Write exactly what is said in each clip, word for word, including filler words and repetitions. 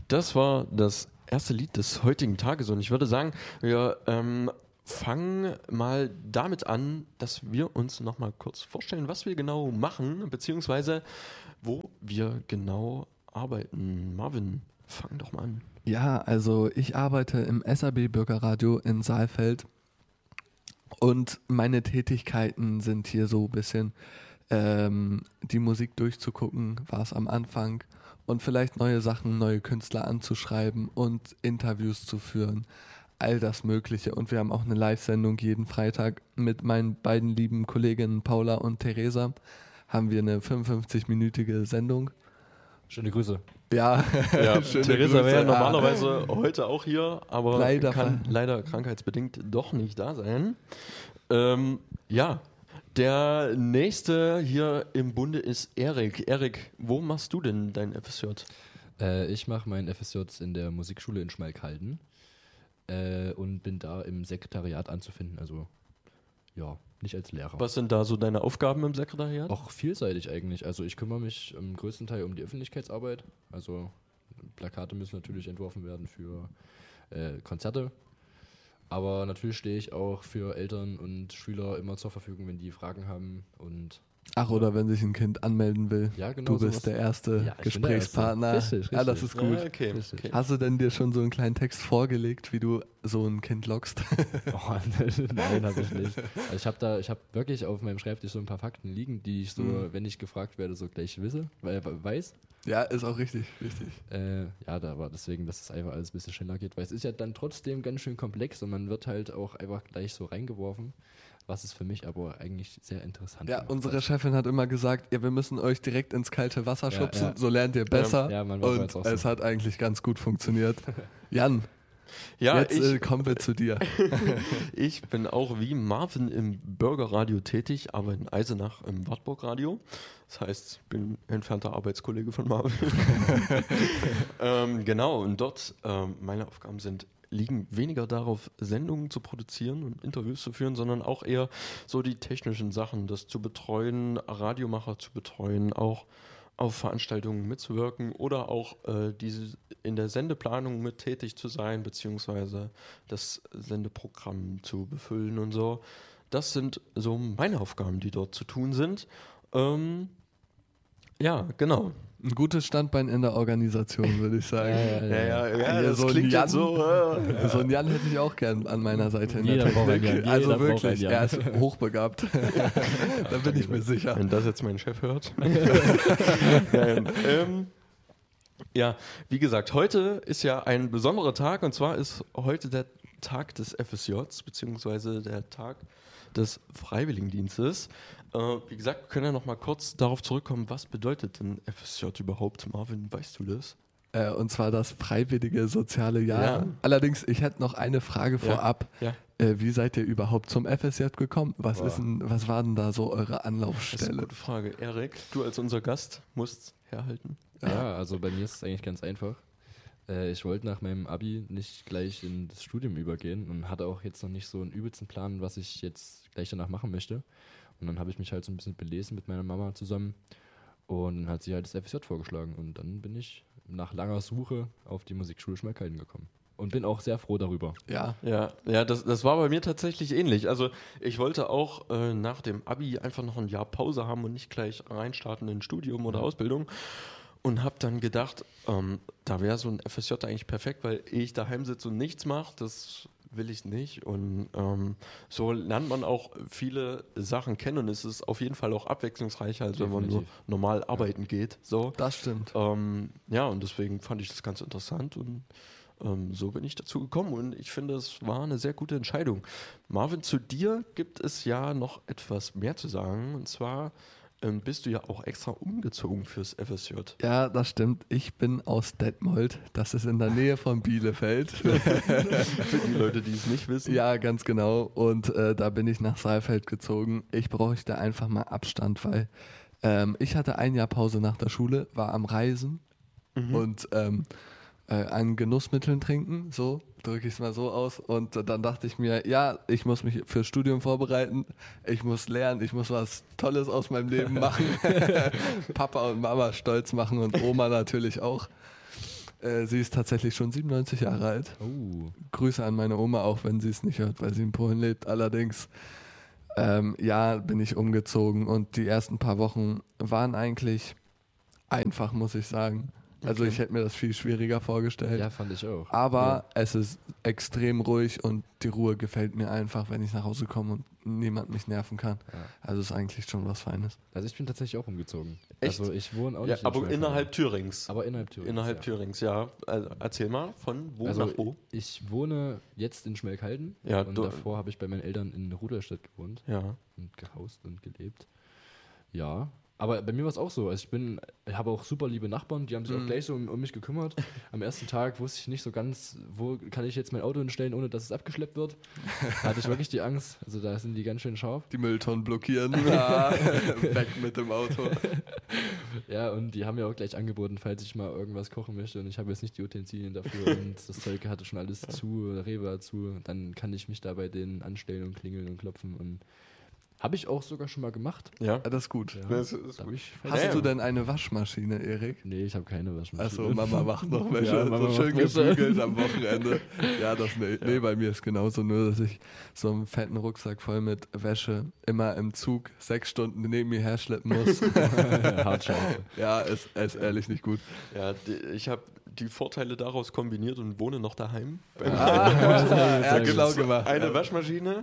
Das war das erste Lied des heutigen Tages und ich würde sagen, wir ähm, fangen mal damit an, dass wir uns nochmal kurz vorstellen, was wir genau machen, beziehungsweise wo wir genau arbeiten. Marvin, fang doch mal an. Ja, also ich arbeite im S A B Bürgerradio in Saalfeld und meine Tätigkeiten sind hier so ein bisschen ähm, die Musik durchzugucken, war es am Anfang, und vielleicht neue Sachen, neue Künstler anzuschreiben und Interviews zu führen, all das Mögliche. Und wir haben auch eine Live-Sendung jeden Freitag mit meinen beiden lieben Kolleginnen Paula und Theresa, haben wir eine fünfundfünfzig-minütige Sendung. Schöne Grüße. Ja, Ja, schöne Theresa wäre Grüße. normalerweise heute auch hier, aber Leider kann ver- leider krankheitsbedingt doch nicht da sein. Ähm, ja, der nächste hier im Bunde ist Erik. Erik, wo machst du denn dein F S J? Äh, ich mache meinen F S J in der Musikschule in Schmalkalden äh, und bin da im Sekretariat anzufinden, also ja, nicht als Lehrer. Was sind da so deine Aufgaben im Sekretariat? Auch vielseitig eigentlich. Also ich kümmere mich im größten Teil um die Öffentlichkeitsarbeit. Also Plakate müssen natürlich entworfen werden für äh, Konzerte. Aber natürlich stehe ich auch für Eltern und Schüler immer zur Verfügung, wenn die Fragen haben. Und Ach, oder wenn sich ein Kind anmelden will. Ja, genau, Du bist sowas. der erste Ja, ich bin der Gesprächspartner. Erste. Richtig, Ja, das richtig. ist gut. Ja, okay, Richtig. okay. Hast du denn dir schon so einen kleinen Text vorgelegt, wie du so ein Kind lockst? Oh, nein, habe ich nicht. Also ich habe da, ich habe wirklich auf meinem Schreibtisch so ein paar Fakten liegen, die ich so, Mhm. wenn ich gefragt werde, so gleich wisse, weil weiß. Ja, ist auch richtig, richtig. Äh, ja, da war deswegen, dass es einfach alles ein bisschen schneller geht, weil es ist ja dann trotzdem ganz schön komplex und man wird halt auch einfach gleich so reingeworfen, was es für mich aber eigentlich sehr interessant Ja, gemacht unsere hat. Chefin hat immer gesagt, ja, wir müssen euch direkt ins kalte Wasser Ja, schubsen, ja. so lernt ihr besser. Ja, man war und jetzt auch so. es hat eigentlich ganz gut funktioniert. Jan, Ja, jetzt ich, äh, kommen wir zu dir. ich bin auch wie Marvin im Bürgerradio tätig, aber in Eisenach im Wartburg-Radio. Das heißt, ich bin entfernter Arbeitskollege von Marvin. ähm, genau, und dort ähm, meine Aufgaben sind liegen weniger darauf, Sendungen zu produzieren und Interviews zu führen, sondern auch eher so die technischen Sachen, das zu betreuen, Radiomacher zu betreuen, auch auf Veranstaltungen mitzuwirken oder auch äh, diese in der Sendeplanung mit tätig zu sein, beziehungsweise das Sendeprogramm zu befüllen und so. Das sind so meine Aufgaben, die dort zu tun sind. Ähm, ja, genau. Ein gutes Standbein in der Organisation, würde ich sagen. Ja, ja, ja, Hier das so ein klingt Jan, jetzt so. Äh, So einen Jan hätte ich auch gern an meiner Seite in der Jeder braucht einen Technik. Jan, Also jeder braucht wirklich, einen Jan. er ist hochbegabt. Da bin ich mir sicher. Wenn das jetzt mein Chef hört. Nein, ähm, ja, wie gesagt, heute ist ja ein besonderer Tag und zwar ist heute der Tag des F S Js, beziehungsweise der Tag des Freiwilligendienstes. Äh, wie gesagt, wir können ja noch mal kurz darauf zurückkommen, was bedeutet denn F S J überhaupt? Marvin, weißt du das? Äh, und zwar das freiwillige soziale Jahr. Ja. Allerdings, ich hätte noch eine Frage Ja. vorab. Ja. Äh, wie seid ihr überhaupt zum F S J gekommen? Was, Boah. ist denn, was war denn da so eure Das ist eine Anlaufstelle? gute Frage. Erik, du als unser Gast musst herhalten. Ja, also bei mir ist es eigentlich ganz einfach. Äh, ich wollte nach meinem Abi nicht gleich in das Studium übergehen und hatte auch jetzt noch nicht so einen übelsten Plan, was ich jetzt gleich danach machen möchte. Und dann habe ich mich halt so ein bisschen belesen mit meiner Mama zusammen und dann hat sie halt das F S J vorgeschlagen und dann bin ich nach langer Suche auf die Musikschule Schmalkalden gekommen. Und bin auch sehr froh darüber. Ja, Ja, ja, das, das war bei mir tatsächlich ähnlich. Also ich wollte auch äh, nach dem Abi einfach noch ein Jahr Pause haben und nicht gleich reinstarten in ein Studium oder Ausbildung. Und habe dann gedacht, ähm, da wäre so ein F S J eigentlich perfekt, weil ich daheim sitze und nichts mache, das will ich nicht. Und ähm, so lernt man auch viele Sachen kennen und es ist auf jeden Fall auch abwechslungsreicher, als wenn man nur Definitiv. normal arbeiten geht. So. das stimmt. Ähm, ja, und deswegen fand ich das ganz interessant und ähm, so bin ich dazu gekommen und ich finde, es war eine sehr gute Entscheidung. Marvin, zu dir gibt es ja noch etwas mehr zu sagen und zwar ähm, bist du ja auch extra umgezogen fürs F S J. Ja, das stimmt. Ich bin aus Detmold. Das ist in der Nähe von Bielefeld. Für die Leute, die es nicht wissen. Ja, ganz genau. Und äh, da bin ich nach Saalfeld gezogen. Ich bräuchte einfach mal Abstand, weil ähm, ich hatte ein Jahr Pause nach der Schule, war am Reisen Mhm. und ähm, äh, an Genussmitteln trinken, so drücke ich es mal so aus. Und äh, dann dachte ich mir, ja, ich muss mich fürs Studium vorbereiten, ich muss lernen, ich muss was Tolles aus meinem Leben machen, Papa und Mama stolz machen und Oma natürlich auch. Äh, sie ist tatsächlich schon siebenundneunzig Jahre alt. Oh. Grüße an meine Oma, auch wenn sie es nicht hört, weil sie in Polen lebt. Allerdings, ähm, ja, bin ich umgezogen und die ersten paar Wochen waren eigentlich einfach, muss ich sagen. Also Okay. ich hätte mir das viel schwieriger vorgestellt. Ja, fand ich auch. Aber Ja. es ist extrem ruhig und die Ruhe gefällt mir einfach, wenn ich nach Hause komme und niemand mich nerven kann. Ja. Also ist eigentlich schon was Feines. Also ich bin tatsächlich auch umgezogen. Echt? Also ich wohne auch Ja, nicht in aber Schmalkalden. innerhalb Thürings. Aber innerhalb Thürings. Innerhalb ja. Thürings, ja. Also erzähl mal, von wo Also nach wo? ich wohne jetzt in Schmalkalden Ja, und du- davor habe ich bei meinen Eltern in Rudolstadt gewohnt Ja. und gehaust und gelebt. Ja, aber bei mir war es auch so. Also ich bin, ich habe auch super liebe Nachbarn, die haben sich auch gleich so um, um mich gekümmert. Am ersten Tag wusste ich nicht so ganz, wo kann ich jetzt mein Auto hinstellen, ohne dass es abgeschleppt wird. Da hatte ich wirklich die Angst. Also da sind die ganz schön scharf. Die Mülltonnen blockieren. Ja, weg mit dem Auto. Ja, und die haben mir auch gleich angeboten, falls ich mal irgendwas kochen möchte und ich habe jetzt nicht die Utensilien dafür und das Zeug hatte schon alles zu, Rewe hat zu, dann kann ich mich da bei denen anstellen und klingeln und klopfen und habe ich auch sogar schon mal gemacht. Ja. Ja, das ist gut. Ja, Das ist da hab ich Hast Ja, du ja. denn eine Waschmaschine, Erik? Nee, ich habe keine Waschmaschine. Achso, Mama macht noch Wäsche, Ja, Mama so schön macht Wäsche. gebügelt am Wochenende. Ja, das nee, nee, bei mir ist genauso, nur dass ich so einen fetten Rucksack voll mit Wäsche immer im Zug sechs Stunden neben mir herschleppen muss. Hart scheiße. Ja, ist, ist ehrlich nicht gut. Ja, die, ich habe die Vorteile daraus kombiniert und wohne noch daheim. Ah, er hat Gibt's schlau gemacht. Eine ja. Waschmaschine,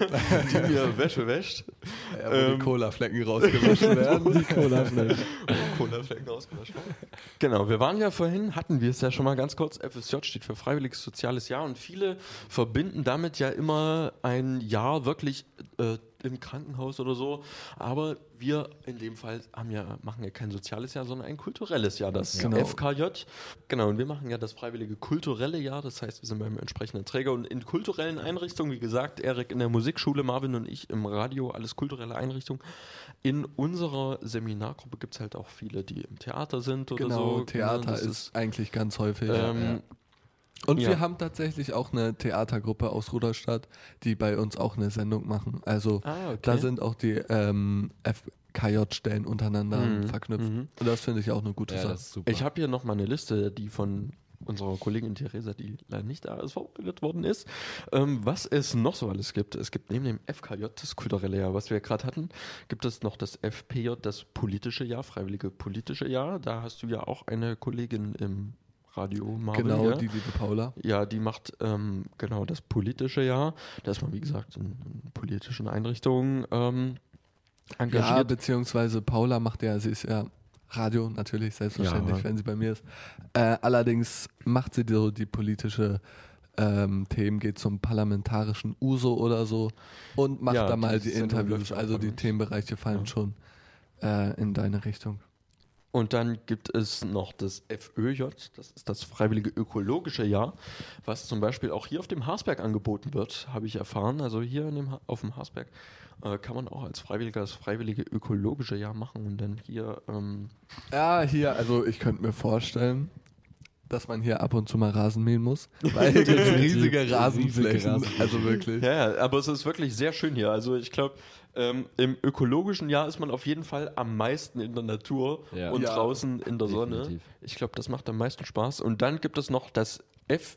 die mir Wäsche wäscht. Ja, wo Ähm. die Colaflecken rausgewaschen werden. Die Cola-Flaschen. Colaflecken ausgewaschen. Genau, wir waren ja vorhin, hatten wir es ja schon mal ganz kurz, F S J steht für Freiwilliges Soziales Jahr und viele verbinden damit ja immer ein Jahr wirklich äh, im Krankenhaus oder so, aber wir in dem Fall haben ja, machen ja kein soziales Jahr, sondern ein kulturelles Jahr, das Genau. F K J. Genau, und wir machen ja das freiwillige kulturelle Jahr, das heißt, wir sind beim entsprechenden Träger und in kulturellen Einrichtungen, wie gesagt, Erik in der Musikschule, Marvin und ich im Radio, alles kulturelle Einrichtungen. In unserer Seminargruppe gibt es halt auch viele, die im Theater sind oder Genau, so. Theater Das ist eigentlich ganz häufig. ähm, ja. Und ja. wir haben tatsächlich auch eine Theatergruppe aus Rudolstadt, die bei uns auch eine Sendung machen. Also Ah, okay. da sind auch die ähm, F K J-Stellen untereinander Mhm, verknüpft. mhm. Und das finde ich auch eine gute Ja, Sache. das ist super. Ich habe hier noch mal eine Liste, die von unserer Kollegin Theresa, die leider nicht da ist, vorgestellt worden ist, ähm, was es noch so alles gibt. Es gibt neben dem F K J, das kulturelle Jahr, was wir gerade hatten, gibt es noch das F P J, das politische Jahr, freiwillige politische Jahr. Da hast du ja auch eine Kollegin im Radio, Marvin. Genau, ja? die liebe Paula. Ja, die macht ähm, genau das politische Jahr. Da ist man, wie gesagt, in, in politischen Einrichtungen ähm, Ja, engagiert. beziehungsweise Paula macht ja, sie ist ja Radio natürlich, selbstverständlich, Ja. wenn sie bei mir ist. Äh, allerdings macht sie so die politische ähm, Themen, geht zum parlamentarischen Uso oder so und macht Ja, da mal die die Sendung läuft Interviews. ja auch Also bei die uns. Themenbereiche fallen Ja. schon äh, in deine Richtung. Und dann gibt es noch das F Ö J, das ist das Freiwillige Ökologische Jahr, was zum Beispiel auch hier auf dem Harsberg angeboten wird, habe ich erfahren. Also hier in dem, Ha- auf dem Harsberg äh, kann man auch als Freiwilliger das Freiwillige Ökologische Jahr machen und dann hier, ähm, Ja, hier, also ich könnte mir vorstellen, dass man hier ab und zu mal Rasen mähen muss, weil hier gibt riesige Rasenflächen, Riesige Rasenflächen. also wirklich. ja, ja, aber es ist wirklich sehr schön hier. Also ich glaube, ähm, im ökologischen Jahr ist man auf jeden Fall am meisten in der Natur Ja. und Ja, draußen in der Sonne. definitiv. Ich glaube, das macht am meisten Spaß. Und dann gibt es noch das F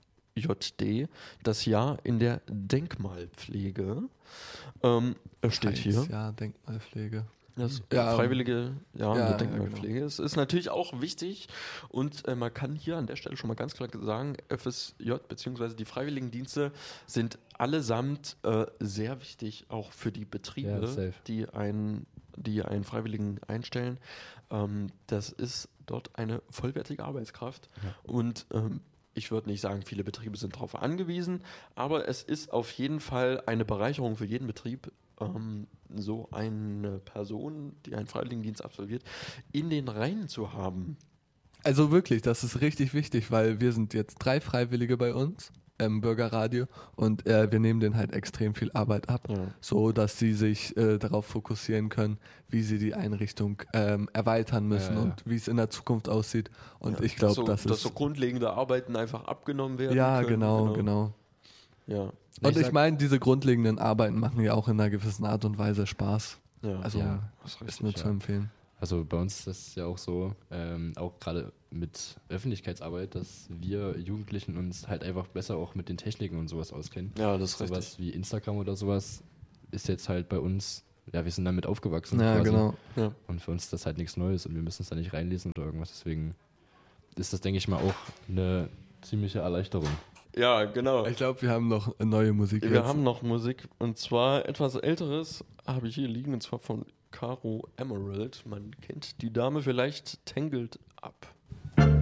J D, das Jahr in der Denkmalpflege. Ähm, es steht hier. Ja, Denkmalpflege. Das Ja, freiwillige Jahr ja, der ja, Denkmalpflege. Es ist natürlich auch wichtig und äh, man kann hier an der Stelle schon mal ganz klar sagen, F S J bzw. die Freiwilligendienste sind allesamt äh, sehr wichtig, auch für die Betriebe, Ja, safe. die, einen, die einen Freiwilligen einstellen. Ähm, das ist dort eine vollwertige Arbeitskraft Ja. und ähm, ich würde nicht sagen, viele Betriebe sind darauf angewiesen, aber es ist auf jeden Fall eine Bereicherung für jeden Betrieb, ähm, so eine Person, die einen Freiwilligendienst absolviert, in den Reihen zu haben. Also wirklich, das ist richtig wichtig, weil wir sind jetzt drei Freiwillige bei uns im Bürgerradio und äh, wir nehmen denen halt extrem viel Arbeit ab, Ja. so dass sie sich äh, darauf fokussieren können, wie sie die Einrichtung ähm, erweitern müssen Ja, ja. und wie es in der Zukunft aussieht. Und Ja, ich glaube, dass so, das dass ist so grundlegende Arbeiten einfach abgenommen werden. ja können. genau, genau. Ja, Und Ich ich sag- meine, diese grundlegenden Arbeiten machen ja auch in einer gewissen Art und Weise Spaß. ja. Also Ja, das ist ist richtig, nur ja. zu empfehlen. Also bei uns ist das ja auch so, ähm, auch gerade mit Öffentlichkeitsarbeit, dass wir Jugendlichen uns halt einfach besser auch mit den Techniken und sowas auskennen. Ja, das ist Sowas richtig. wie Instagram oder sowas ist jetzt halt bei uns, ja, wir sind damit aufgewachsen. Ja, quasi. genau. Ja. Und für uns ist das halt nichts Neues und wir müssen es da nicht reinlesen oder irgendwas. Deswegen ist das, denke ich mal, auch eine ziemliche Erleichterung. Ja, genau. Ich glaube, wir haben noch neue Musik Wir jetzt. haben noch Musik und zwar etwas älteres habe ich hier liegen und zwar von Caro Emerald. Man kennt die Dame vielleicht, Tangled Up.